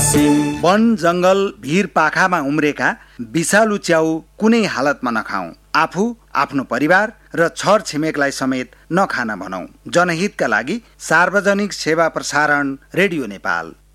वन जंगल भीर पाखामा उम्रेका विषालु च्याउ कुनै हालतमा नखाऊ। आफू, आफ्नो परिवार र छर छिमेकलाई समेत नखान भनौं। जनहितका लागि सार्वजनिक सेवा प्रसारण रेडियो नेपाल।